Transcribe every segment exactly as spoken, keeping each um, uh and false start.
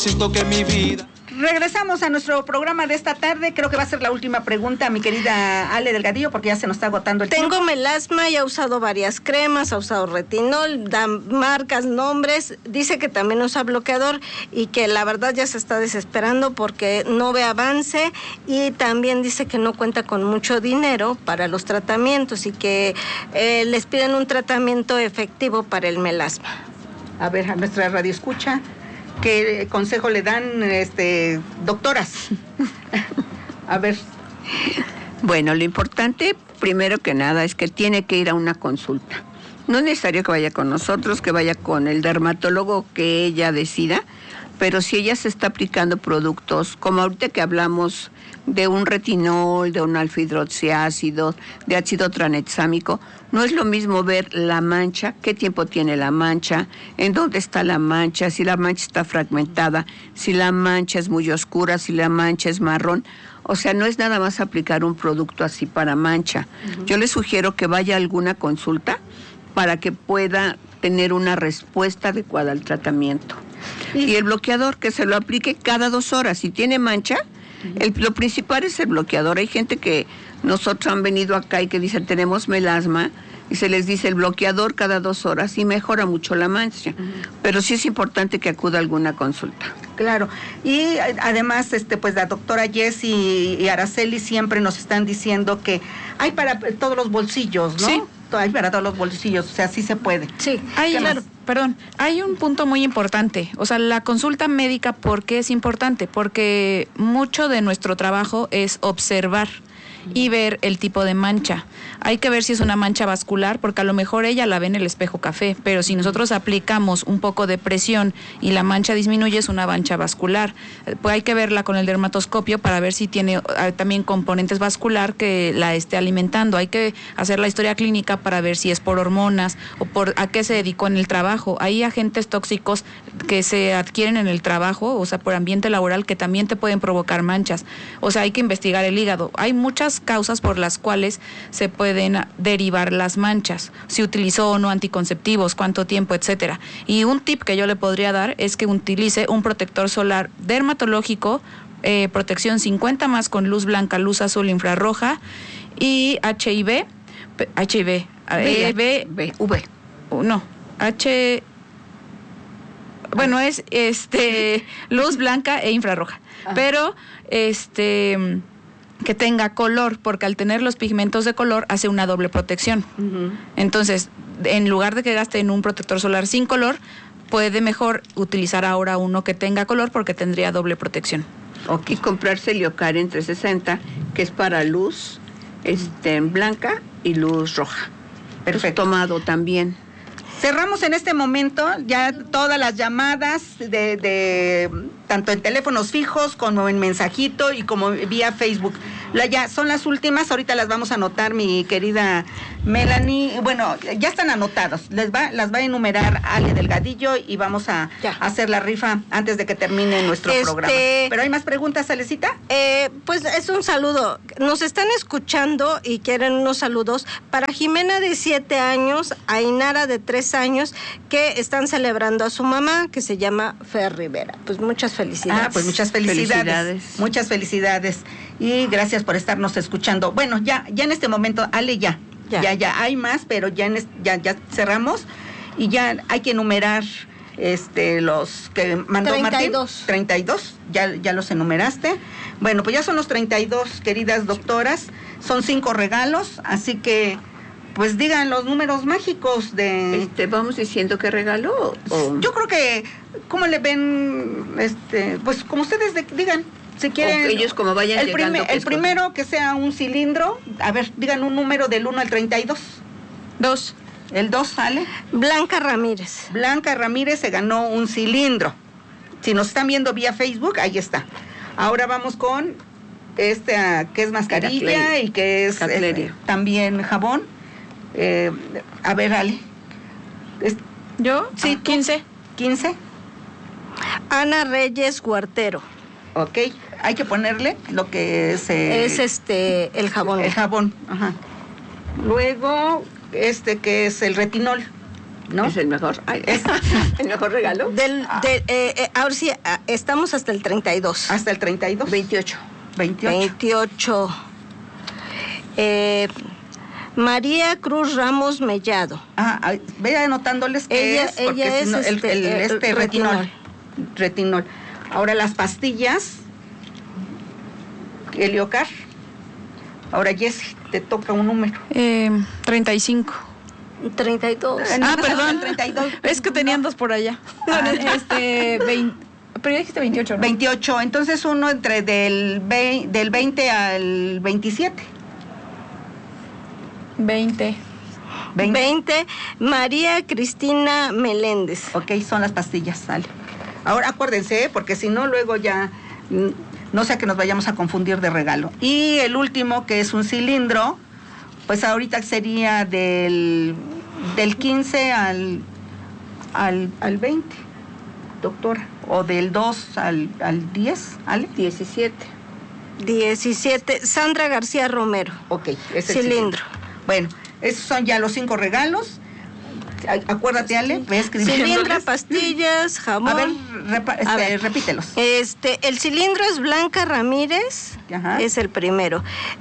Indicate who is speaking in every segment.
Speaker 1: siento que mi vida...
Speaker 2: Regresamos a nuestro programa de esta tarde. Creo que va a ser la última pregunta, mi querida Ale Delgadillo, porque ya se nos está agotando el tiempo.
Speaker 3: Tengo melasma y ha usado varias cremas, ha usado retinol, da marcas, nombres. Dice que también usa bloqueador y que la verdad ya se está desesperando porque no ve avance, y también dice que no cuenta con mucho dinero para los tratamientos y que eh, les piden un tratamiento efectivo para el melasma.
Speaker 2: A ver, a nuestra radio escucha, ¿qué consejo le dan, este, doctoras? A ver.
Speaker 4: Bueno, lo importante, primero que nada, es que tiene que ir a una consulta. No es necesario que vaya con nosotros, que vaya con el dermatólogo que ella decida, pero si ella se está aplicando productos, como ahorita que hablamos de un retinol, de un alfa-hidroxiácido, de ácido tranexámico, no es lo mismo ver la mancha, qué tiempo tiene la mancha, en dónde está la mancha, si la mancha está fragmentada, si la mancha es muy oscura, si la mancha es marrón. O sea, no es nada más aplicar un producto así para mancha. Uh-huh. Yo le sugiero que vaya a alguna consulta para que pueda tener una respuesta adecuada al tratamiento. Y, y el bloqueador, que se lo aplique cada dos horas. Si tiene mancha, el, lo principal es el bloqueador. Hay gente que nosotros han venido acá y que dicen tenemos melasma y se les dice el bloqueador cada dos horas y mejora mucho la mancha. Uh-huh. Pero sí es importante que acuda a alguna consulta.
Speaker 2: Claro, y además, este, pues la doctora Jessie y Araceli siempre nos están diciendo que hay para todos los bolsillos, ¿no?
Speaker 5: Sí.
Speaker 2: Hay para todos los bolsillos, o sea, sí se puede.
Speaker 5: Sí, hay, claro, perdón, hay un punto muy importante, o sea, la consulta médica, ¿por qué es importante? Porque mucho de nuestro trabajo es observar y ver el tipo de mancha. Hay que ver si es una mancha vascular, porque a lo mejor ella la ve en el espejo café, pero si nosotros aplicamos un poco de presión y la mancha disminuye, es una mancha vascular. Pues hay que verla con el dermatoscopio para ver si tiene también componentes vascular que la esté alimentando. Hay que hacer la historia clínica para ver si es por hormonas o por a qué se dedicó en el trabajo. Hay agentes tóxicos que se adquieren en el trabajo, o sea, por ambiente laboral, que también te pueden provocar manchas. O sea, hay que investigar el hígado. Hay muchas causas por las cuales se pueden derivar las manchas, si utilizó o no anticonceptivos, cuánto tiempo, etcétera. Y un tip que yo le podría dar es que utilice un protector solar dermatológico, eh, protección cincuenta más con luz blanca, luz azul, infrarroja y H I V, H I V, eh, B,
Speaker 4: B, V,
Speaker 5: no, H, bueno, es este luz blanca e infrarroja, ah. pero este que tenga color, porque al tener los pigmentos de color hace una doble protección. Uh-huh. Entonces, en lugar de que gaste en un protector solar sin color, puede mejor utilizar ahora uno que tenga color porque tendría doble protección.
Speaker 4: Okay. Y comprarse el Liocaren trescientos sesenta, que es para luz este, blanca y luz roja. Perfecto. Tomado también.
Speaker 2: Cerramos en este momento ya todas las llamadas de, de tanto en teléfonos fijos como en mensajito y como vía Facebook. La, ya son las últimas, ahorita las vamos a anotar, mi querida Melanie. Bueno, ya están anotadas, les va, las va a enumerar Ale Delgadillo y vamos a, a hacer la rifa antes de que termine nuestro este, programa. ¿Pero hay más preguntas, Alecita?
Speaker 3: Eh, pues es un saludo. Nos están escuchando y quieren unos saludos para Jimena de siete años, Ainara de tres años, que están celebrando a su mamá, que se llama Fer Rivera. Pues muchas felicidades.
Speaker 2: Ah, pues muchas felicidades. felicidades. Muchas felicidades. Y gracias por estarnos escuchando. Bueno, ya, ya en este momento, Ale, ya. Ya, ya, ya hay más, pero ya, en es, ya, ya cerramos y ya hay que enumerar este los que mandó
Speaker 3: treinta y dos.
Speaker 2: Martín. treinta y dos, ya, ya los enumeraste. Bueno, pues ya son los treinta y dos, queridas doctoras. Son cinco regalos, así que pues digan los números mágicos de...
Speaker 4: Este, ¿vamos diciendo qué regalo? O...
Speaker 2: Yo creo que, ¿cómo le ven? este Pues como ustedes de, digan. Si quieren,
Speaker 4: o ellos como vayan
Speaker 2: el,
Speaker 4: llegando,
Speaker 2: primer, el primero que sea un cilindro, a ver, digan un número del uno al treinta y dos.
Speaker 5: Dos.
Speaker 2: El dos sale.
Speaker 3: Blanca Ramírez.
Speaker 2: Blanca Ramírez se ganó un cilindro. Si nos están viendo vía Facebook, ahí está. Ahora vamos con este que es mascarilla Catleria. Y que es eh, también jabón. Eh, a ver, Ale. Es,
Speaker 5: ¿Yo?
Speaker 2: Sí,
Speaker 5: ah, quince.
Speaker 2: quince.
Speaker 3: Ana Reyes Guartero.
Speaker 2: Ok, hay que ponerle lo que es... Eh,
Speaker 3: es este, el jabón.
Speaker 2: El jabón, ajá. Luego, este que es el retinol. ¿no?
Speaker 4: Es el mejor, ay, es el mejor regalo.
Speaker 3: Del, de, eh, eh, ahora sí, ah, estamos hasta el treinta y dos.
Speaker 2: Hasta el treinta y dos.
Speaker 4: veintiocho.
Speaker 2: veintiocho.
Speaker 3: veintiocho. Eh, María Cruz Ramos Mellado.
Speaker 2: Ah, ay, vaya anotándoles que
Speaker 3: Ella-
Speaker 2: es, porque
Speaker 3: ella
Speaker 2: si no,
Speaker 3: es
Speaker 2: el,
Speaker 3: este,
Speaker 2: el-
Speaker 3: el
Speaker 2: este retinol.
Speaker 3: retinol.
Speaker 2: Retinol. Ahora las pastillas. Heliocar. Ahora, Jessy, te toca un número.
Speaker 5: Eh, treinta y cinco.
Speaker 3: treinta y dos.
Speaker 5: Ah, perdón.
Speaker 2: treinta y dos.
Speaker 5: Es que tenían dos por allá.
Speaker 2: Ah.
Speaker 5: Este, veinte, pero ya dijiste veintiocho, ¿no?
Speaker 2: veintiocho. Entonces uno entre del, ve- del veinte al veintisiete.
Speaker 5: veinte.
Speaker 2: veinte.
Speaker 3: veinte. María Cristina Meléndez.
Speaker 2: Ok, son las pastillas, sale. Ahora acuérdense, ¿eh? Porque si no, luego ya mm, no sea que nos vayamos a confundir de regalo. Y el último, que es un cilindro, pues ahorita sería del, del quince al, al, al veinte, doctora. O del dos al, al diez, ¿ale?
Speaker 4: diecisiete.
Speaker 3: diecisiete. Sandra García Romero.
Speaker 2: Ok, es el
Speaker 3: Cilindro.
Speaker 2: Bueno, esos son ya los cinco regalos. A- Acuérdate, Ale, ve
Speaker 3: Cilindro,
Speaker 2: escribiéndoles.
Speaker 3: pastillas, jamón.
Speaker 2: A ver, repa- este,
Speaker 3: A ver.
Speaker 2: repítelos.
Speaker 3: Este, el cilindro es Blanca Ramírez,
Speaker 2: Ajá.
Speaker 3: es el primero.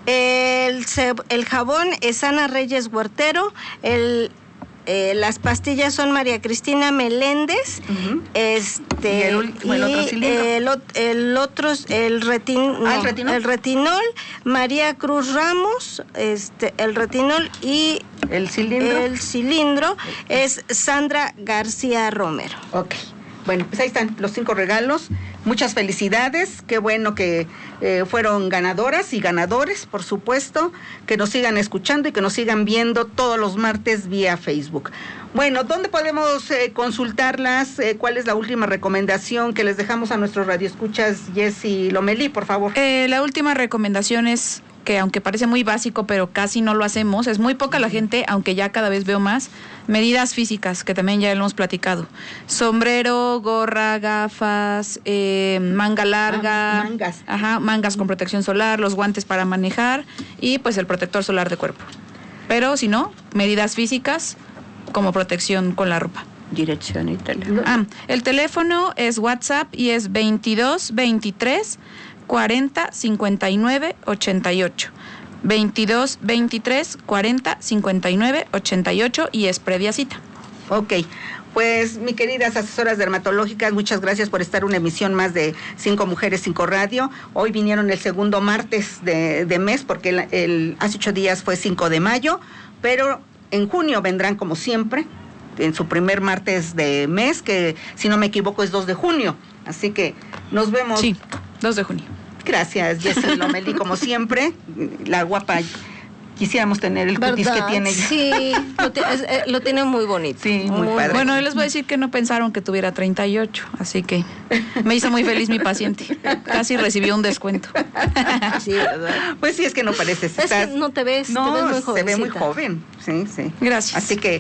Speaker 3: El, ce- el jabón es Ana Reyes Huertero. El, eh, las pastillas son María Cristina Meléndez.
Speaker 2: Ujú.
Speaker 3: Este,
Speaker 2: ¿Y el último, el otro cilindro?
Speaker 3: el, ot- el otro, es el, retin,
Speaker 2: Ah, ¿el
Speaker 3: no,
Speaker 2: retinol?
Speaker 3: el retinol, María Cruz Ramos, este, el retinol y
Speaker 2: El cilindro.
Speaker 3: el cilindro es Sandra García Romero.
Speaker 2: Ok. Bueno, pues ahí están los cinco regalos. Muchas felicidades. Qué bueno que eh, fueron ganadoras y ganadores, por supuesto. Que nos sigan escuchando y que nos sigan viendo todos los martes vía Facebook. Bueno, ¿dónde podemos eh, consultarlas? Eh, ¿Cuál es la última recomendación que les dejamos a nuestros radioescuchas, Jessy Lomelí, por favor?
Speaker 5: Eh, la última recomendación es que, aunque parece muy básico, pero casi no lo hacemos, es muy poca la gente, aunque ya cada vez veo más, medidas físicas, que también ya lo hemos platicado. Sombrero, gorra, gafas, eh, manga larga.
Speaker 2: Ah, mangas.
Speaker 5: Ajá, mangas con protección solar, los guantes para manejar y pues el protector solar de cuerpo. Pero si no, medidas físicas como protección con la ropa.
Speaker 4: Dirección y teléfono.
Speaker 5: Ah, el teléfono es WhatsApp y es veintidós veintitrés cuarenta cincuenta y nueve ochenta y ocho. veintidós veintitrés cuarenta cincuenta y nueve ochenta y ocho y es previa cita.
Speaker 2: Ok, pues mi queridas asesoras dermatológicas, muchas gracias por estar una emisión más de Cinco Mujeres, Cinco Radio. Hoy vinieron el segundo martes de, de mes, porque el, el- hace ocho días fue cinco de mayo, pero en junio vendrán como siempre, en su primer martes de mes, que si no me equivoco es dos de junio. Así que nos vemos.
Speaker 5: Sí, dos de junio.
Speaker 2: Gracias, Jessy Lomelí, como siempre, la guapa. Quisiéramos tener el cutis que
Speaker 3: ¿Verdad?
Speaker 2: tiene ella.
Speaker 3: Sí, lo, ti- es- eh, lo tiene muy bonito.
Speaker 2: Sí, muy padre.
Speaker 5: Bueno, yo les voy a decir que no pensaron que tuviera treinta y ocho, así que me hizo muy feliz mi paciente. Casi recibió un descuento.
Speaker 3: Sí, ¿verdad?
Speaker 2: Pues sí, es que no pareces.
Speaker 3: Es
Speaker 2: estás-
Speaker 3: que no te ves,
Speaker 2: no,
Speaker 3: te ves muy
Speaker 2: se ve muy
Speaker 3: jovencita.
Speaker 2: joven. Sí, sí.
Speaker 5: Gracias.
Speaker 2: Así que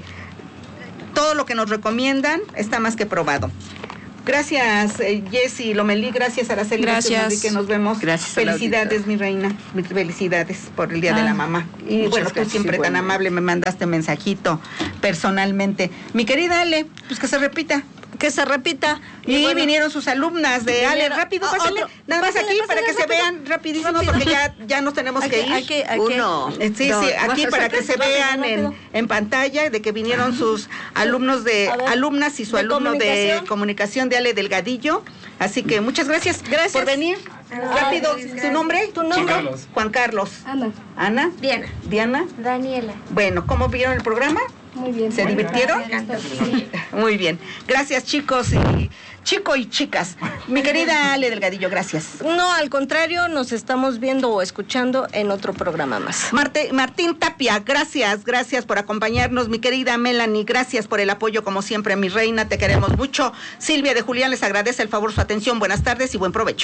Speaker 2: todo lo que nos recomiendan está más que probado. Gracias, eh, Jessy Lomelí, gracias, Araceli.
Speaker 5: Gracias.
Speaker 2: Que nos vemos.
Speaker 4: Gracias a la
Speaker 2: Felicidades,
Speaker 4: audiencia.
Speaker 2: mi reina. Mis felicidades por el Día
Speaker 5: Ah,
Speaker 2: de la Mamá. Y
Speaker 4: muchas
Speaker 2: bueno, tú
Speaker 4: gracias,
Speaker 2: siempre tan
Speaker 4: igualmente.
Speaker 2: amable me mandaste mensajito personalmente. Mi querida Ale, pues que se repita.
Speaker 3: Que se repita.
Speaker 2: Y
Speaker 3: bueno,
Speaker 2: vinieron sus alumnas de Ale,
Speaker 3: vinieron-
Speaker 2: rápido,
Speaker 3: o-
Speaker 2: pásale,
Speaker 3: otro-
Speaker 2: nada más
Speaker 3: pásale,
Speaker 2: aquí
Speaker 3: pásale,
Speaker 2: para que se
Speaker 3: rápido.
Speaker 2: vean rapidísimo,
Speaker 3: Rápido.
Speaker 2: porque ya, ya nos tenemos
Speaker 3: Aquí,
Speaker 2: que ir.
Speaker 3: aquí, aquí.
Speaker 4: Uno.
Speaker 2: Eh, Sí,
Speaker 4: dos,
Speaker 2: sí,
Speaker 4: vas
Speaker 2: aquí
Speaker 4: a
Speaker 2: para
Speaker 4: sacar-
Speaker 2: que se
Speaker 3: rápido,
Speaker 2: vean en,
Speaker 3: rápido.
Speaker 2: en pantalla de que vinieron sus alumnos de,
Speaker 3: A ver,
Speaker 2: alumnas y su
Speaker 3: de
Speaker 2: alumno de
Speaker 3: comunicación.
Speaker 2: comunicación de Ale Delgadillo. Así que muchas gracias,
Speaker 3: Gracias.
Speaker 2: por venir. Rápido, ¿tu nombre?
Speaker 3: ¿Tu nombre?
Speaker 2: Juan Carlos. Juan Carlos.
Speaker 1: Ana.
Speaker 2: Ana.
Speaker 1: Diana.
Speaker 2: Diana.
Speaker 1: Daniela.
Speaker 2: Bueno, ¿cómo vieron el programa?
Speaker 1: Muy bien.
Speaker 2: ¿Se divirtieron?
Speaker 1: Sí.
Speaker 2: Muy bien. Gracias, chicos y chico y chicas. Mi querida Ale Delgadillo, gracias.
Speaker 3: No, al contrario, nos estamos viendo o escuchando en otro programa más.
Speaker 2: Marte- Martín Tapia, gracias, gracias por acompañarnos. Mi querida Melanie, gracias por el apoyo, como siempre, mi reina, te queremos mucho. Silvia de Julián les agradece el favor su atención. Buenas tardes y buen provecho.